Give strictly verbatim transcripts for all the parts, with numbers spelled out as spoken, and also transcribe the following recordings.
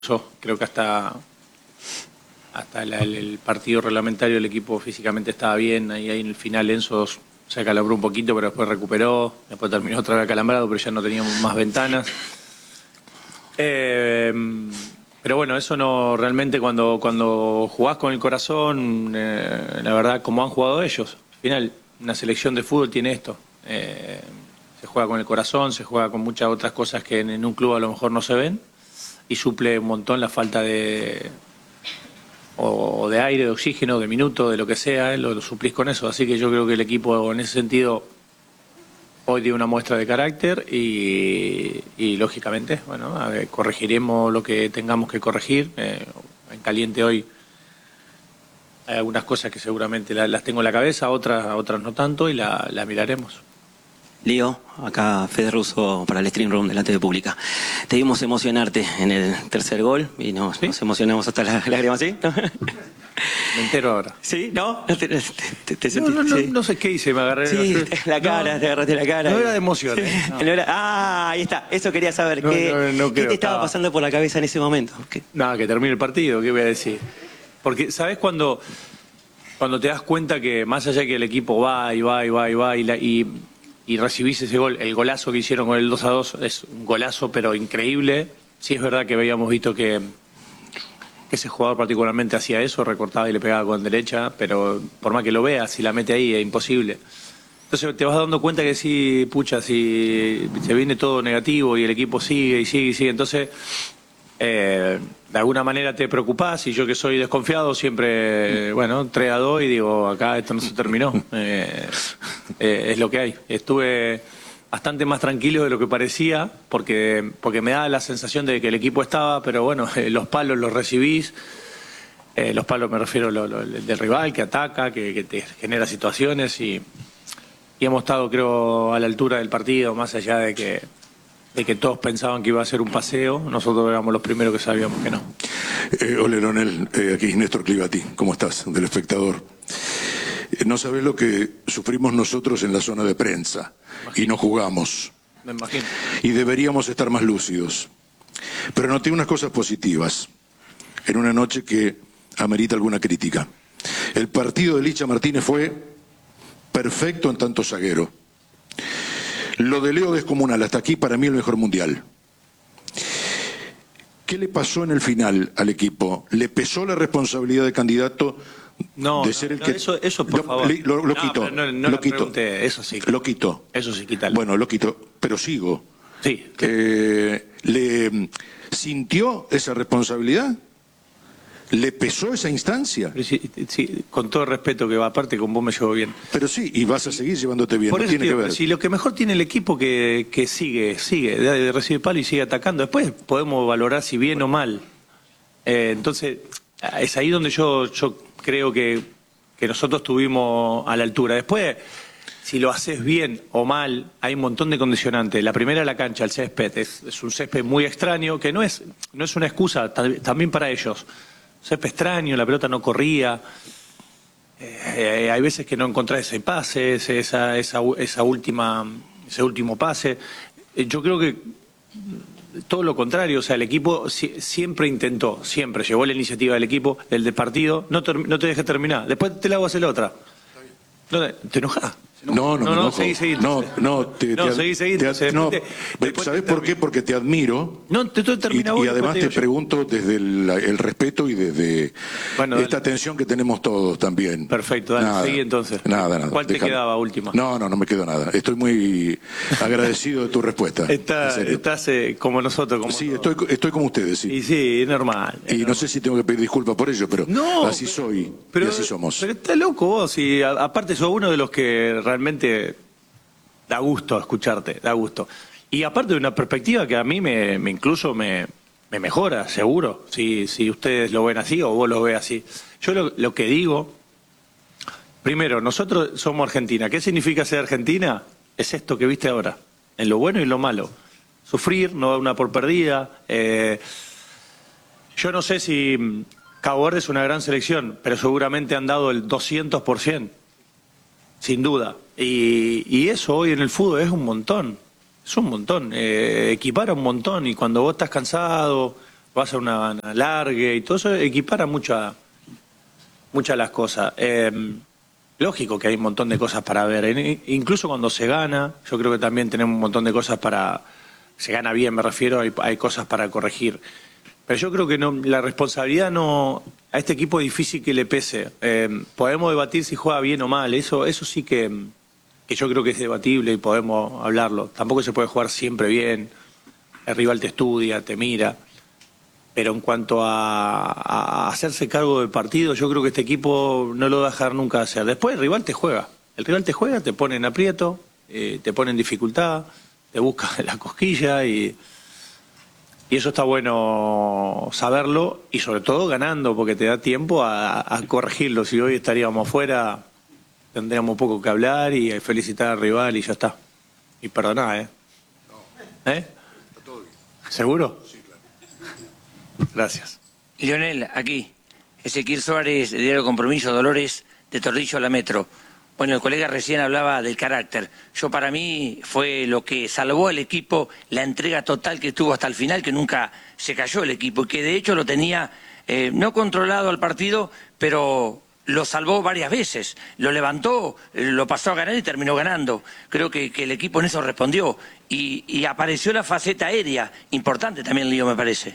Creo que hasta, hasta el, el partido reglamentario el equipo físicamente estaba bien. Ahí, ahí en el final Enzo se acalabró un poquito, pero después recuperó. Después terminó otra vez acalambrado, pero ya no teníamos más ventanas. Eh, pero bueno, eso no realmente cuando, cuando jugás con el corazón, eh, la verdad, como han jugado ellos. Al final, una selección de fútbol tiene esto. Eh, se juega con el corazón, se juega con muchas otras cosas que en, en un club a lo mejor no se ven. Y suple un montón la falta de o de aire, de oxígeno, de minuto, de lo que sea, ¿eh? lo, lo suplís con eso. Así que yo creo que el equipo en ese sentido hoy dio una muestra de carácter y, y lógicamente, bueno, a ver, corregiremos lo que tengamos que corregir. Eh, en caliente hoy hay algunas cosas que seguramente la, las tengo en la cabeza, otras, otras no tanto, y la, la miraremos. Lío, acá Fede Russo para el Stream Room delante de Pública. Te vimos emocionarte en el tercer gol y nos, ¿sí? nos emocionamos hasta las lágrimas, ¿sí? ¿No? Me entero ahora. ¿Sí? ¿No? ¿Te, te, te, te no, no, no, sí. no sé qué hice, me agarré. Sí, no, la cara, no, te agarraste la cara. No era de emoción. Sí. ¿eh? No. No era, ah, ahí está, eso quería saber. No, ¿Qué, no, no ¿qué te estaba estaba pasando por la cabeza en ese momento? ¿Qué? Nada, que termine el partido, ¿qué voy a decir? Porque, ¿sabes cuando, cuando te das cuenta que más allá que el equipo va y va y va y va y, la, y y recibís ese gol, el golazo que hicieron con el dos a dos es un golazo pero increíble? Sí es verdad que habíamos visto que, que ese jugador particularmente hacía eso, recortaba y le pegaba con derecha, pero por más que lo veas, si la mete ahí es imposible. Entonces te vas dando cuenta que sí, pucha, si se viene todo negativo y el equipo sigue y sigue y sigue, entonces eh, de alguna manera te preocupás, y yo que soy desconfiado siempre, bueno, tres a dos y digo, acá esto no se terminó. Eh, eh, es lo que hay. Estuve bastante más tranquilo de lo que parecía, porque, porque me da la sensación de que el equipo estaba, pero bueno, eh, los palos los recibís, eh, los palos me refiero a lo, lo, del rival que ataca, que, que te genera situaciones, y, y hemos estado, creo, a la altura del partido, más allá de que de que todos pensaban que iba a ser un paseo. Nosotros éramos los primeros que sabíamos que no. Eh, hola, Leonel, eh, aquí es Néstor Clivati. ¿Cómo estás? Del Espectador. Eh, no sabés lo que sufrimos nosotros en la zona de prensa. Y no jugamos. Me imagino. Y deberíamos estar más lúcidos. Pero noté unas cosas positivas en una noche que amerita alguna crítica. El partido de Licha Martínez fue perfecto en tanto zaguero. Lo de Leo descomunal, hasta aquí para mí el mejor mundial. ¿Qué le pasó en el final al equipo? ¿Le pesó la responsabilidad de candidato no, de ser no, el no, que... Eso, eso por lo, favor. Lo, lo, lo no, quitó. No, no lo quitó. Eso sí. Lo quitó. Eso sí, quítalo. Bueno, lo quitó, pero sigo. Sí. Eh, ¿Le sintió esa responsabilidad? ¿Le pesó esa instancia? Sí, sí, con todo el respeto que va, aparte con vos me llevo bien. Pero sí, y vas a seguir llevándote bien, Por no eso, tiene tío, que ver. Si lo que mejor tiene el equipo que, que sigue, sigue, de, recibe palo y sigue atacando. Después podemos valorar si bien o mal. Eh, entonces, es ahí donde yo, yo creo que, que nosotros estuvimos a la altura. Después, si lo haces bien o mal, hay un montón de condicionantes. La primera, la cancha, el césped, es, es un césped muy extraño, que no es, no es una excusa también para ellos. Césped extraño, la pelota no corría, eh, hay veces que no encontrás ese pase, ese, esa, esa, esa última, ese último pase. Eh, yo creo que todo lo contrario, o sea, el equipo si, siempre intentó, siempre llevó la iniciativa del equipo, el del partido, no, ter, no te dejes terminar, después te la hago hacer la otra. No, ¿te enojás? No, no, no, no, no, seguí, seguí, no, no, te, no, te, seguí, seguí, te, entonces, no, después te, después ¿sabés te por qué? Porque te admiro. No, te estoy terminando. Y, y además te, te pregunto desde el, el respeto y desde bueno, esta atención que tenemos todos también. Perfecto, dale, nada, seguí entonces. Nada, nada. ¿Cuál te déjame. quedaba última? No, no, no me quedó nada. Estoy muy agradecido de tu respuesta. Está, estás eh, como nosotros. Como sí, todos. estoy, estoy como ustedes, sí. Y sí, es normal. Es y normal. no sé si tengo que pedir disculpas por ello, pero no, así pero, soy pero, y así somos. Pero está loco vos, y a, aparte sos uno de los que realmente da gusto escucharte, da gusto. Y aparte de una perspectiva que a mí me, me incluso me, me mejora, seguro, si, si ustedes lo ven así o vos lo ves así. Yo lo, lo que digo, primero, nosotros somos Argentina. ¿Qué significa ser Argentina? Es esto que viste ahora, en lo bueno y en lo malo. Sufrir, no dar una por perdida. Eh, yo no sé si Cabo Verde es una gran selección, pero seguramente han dado el doscientos por ciento. Sin duda. Y, y eso hoy en el fútbol es un montón. Es un montón. Eh, equipara un montón. Y cuando vos estás cansado, vas a una, una largue y todo eso equipara muchas muchas las cosas. Eh, lógico que hay un montón de cosas para ver, incluso cuando se gana, yo creo que también tenemos un montón de cosas para, se gana bien me refiero, hay, hay cosas para corregir. Pero yo creo que no, la responsabilidad no, a este equipo es difícil que le pese. Eh, podemos debatir si juega bien o mal, eso, eso sí que, que yo creo que es debatible y podemos hablarlo. Tampoco se puede jugar siempre bien, el rival te estudia, te mira. Pero en cuanto a, a hacerse cargo del partido, yo creo que este equipo no lo va a dejar nunca hacer. Después el rival te juega. El rival te juega, te pone en aprieto, eh, te pone en dificultad, te busca la cosquilla y, y eso está bueno saberlo y sobre todo ganando porque te da tiempo a, a corregirlo. Si hoy estaríamos afuera, tendríamos poco que hablar y felicitar al rival y ya está. Y perdoná, ¿eh? ¿Eh? ¿Seguro? Gracias. Lionel, aquí. Ezequiel Suárez, de Diario Compromiso, Dolores, de Tordillo a la Metro. Bueno, el colega recién hablaba del carácter. Yo para mí fue lo que salvó al equipo, la entrega total que tuvo hasta el final, que nunca se cayó el equipo, y que de hecho lo tenía eh, no controlado al partido, pero lo salvó varias veces. Lo levantó, lo pasó a ganar y terminó ganando. Creo que, que el equipo en eso respondió. Y, y apareció la faceta aérea, importante también, Lío, me parece.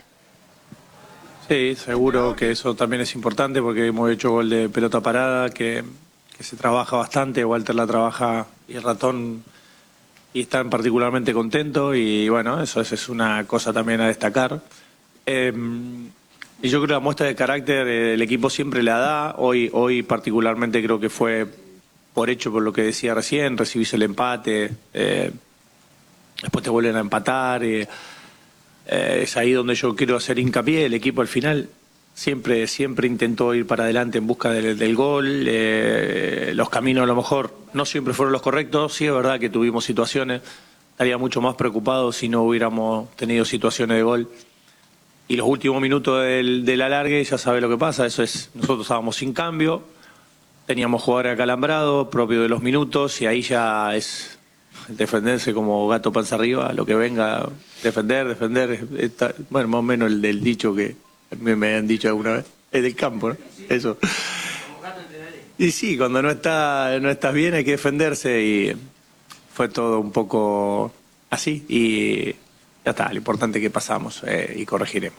Sí, seguro que eso también es importante porque hemos hecho gol de pelota parada, que, que se trabaja bastante, Walter la trabaja y el ratón y están particularmente contentos y bueno, eso, eso es una cosa también a destacar. Eh, y yo creo que la muestra de carácter eh, el equipo siempre la da, hoy, hoy particularmente creo que fue por hecho por lo que decía recién, recibís el empate, eh, después te vuelven a empatar y... Eh, es ahí donde yo quiero hacer hincapié. El equipo al final siempre siempre intentó ir para adelante en busca del, del gol. Eh, los caminos a lo mejor no siempre fueron los correctos. Sí es verdad que tuvimos situaciones. Estaría mucho más preocupado si no hubiéramos tenido situaciones de gol. Y los últimos minutos del, del alargue ya sabe lo que pasa. Eso es, nosotros estábamos sin cambio. Teníamos jugadores acalambrados, propio de los minutos. Y ahí ya es... defenderse como gato panza arriba, lo que venga, defender, defender, está, bueno, más o menos el del dicho que me, me han dicho alguna vez, es del campo, ¿no? Eso. Y sí, cuando no está, no estás bien hay que defenderse y fue todo un poco así y ya está, lo importante es que pasamos eh, y corregiremos.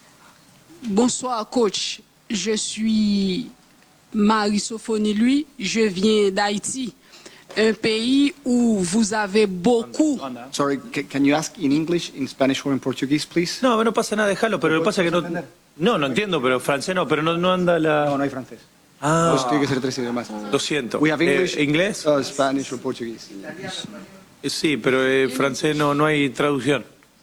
Bonsoir coach, je suis Marie-Sophonie Louis, je viens d'Haïti. Un pays où vous avez beaucoup... Sorry, can you ask in English, in Spanish or in Portuguese, please? No, no pasa nada, déjalo, pero lo que pasa es que no... No, no entiendo, pero francés no, pero no, no anda la... No, no hay francés. Ah. Pues tiene que ser tres idiomas. Lo siento. We have English, eh, ¿Inglés? Uh, Spanish or Portuguese. Eh, sí, pero eh, francés no, no hay traducción.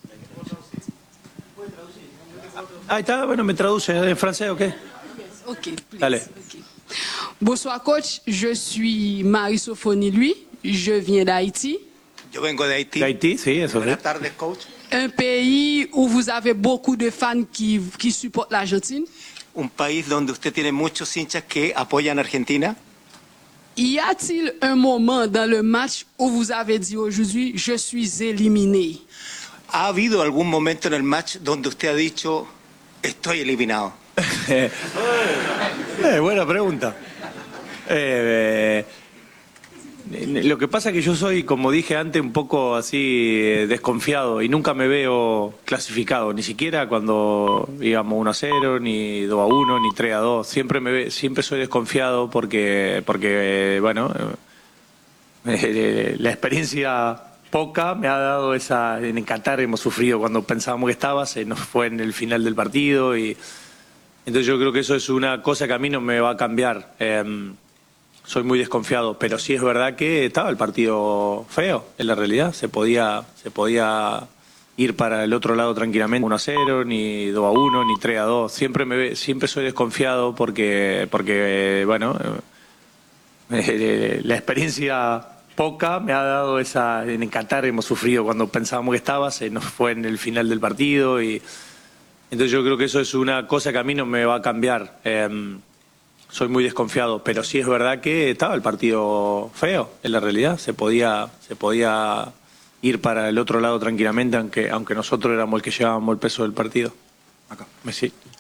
Ah, está, bueno, me traduce en francés, ¿ok? Ok, please. Dale. Okay. Bonsoir coach, je suis Marie-Sophonie Louis, je viens d'Haïti. Yo vengo de Haití. De Haití, sí, eso sí. Buenas tardes, coach. Un pays où vous avez beaucoup de fans qui, qui supportent l'Argentine. Un país donde usted tiene muchos hinchas que apoyan a Argentina. Y a-t-il un moment dans le match où vous avez dit aujourd'hui, je suis éliminé? ¿Ha habido algún momento en el match donde usted ha dicho, estoy eliminado? eh, buena pregunta. Eh, eh, lo que pasa es que yo soy, como dije antes, un poco así eh, desconfiado y nunca me veo clasificado, ni siquiera cuando íbamos uno a cero, ni dos a uno, ni tres a dos. Siempre me ve, siempre soy desconfiado porque, porque eh, bueno, eh, la experiencia poca me ha dado esa... En Qatar hemos sufrido cuando pensábamos que estaba, se nos fue en el final del partido y... Entonces yo creo que eso es una cosa que a mí no me va a cambiar. Eh, soy muy desconfiado, pero sí es verdad que estaba el partido feo, en la realidad. Se podía, se podía ir para el otro lado tranquilamente, uno a cero, ni dos a uno, ni tres a dos. Siempre me ve, siempre soy desconfiado porque, porque bueno, eh, la experiencia poca me ha dado esa... En Qatar hemos sufrido cuando pensábamos que estaba, se nos fue en el final del partido y... Entonces yo creo que eso es una cosa que a mí no me va a cambiar. Eh, soy muy desconfiado, pero sí es verdad que estaba el partido feo, en la realidad. Se podía, se podía ir para el otro lado tranquilamente, aunque, aunque nosotros éramos el que llevábamos el peso del partido. Messi.